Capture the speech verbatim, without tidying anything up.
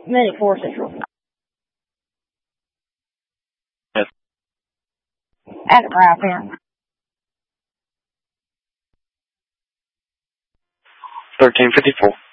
Medic four Central. Yes. Ask Ralph here. thirteen fifty-four.